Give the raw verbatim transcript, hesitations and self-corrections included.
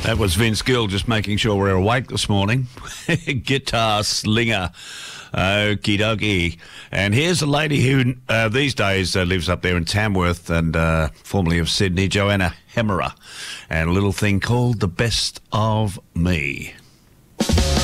That was Vince Gill just making sure we're awake this morning. Guitar slinger. Okie dokie. And here's a lady who uh, these days uh, lives up there in Tamworth and uh, formerly of Sydney, Joanna Hemmerer, and a little thing called The Best of Me.